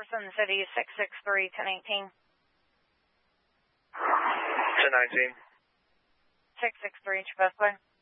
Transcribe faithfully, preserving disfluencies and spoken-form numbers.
Jefferson City, six six three, ten eighteen. ten nineteen. six six three, Chevesque.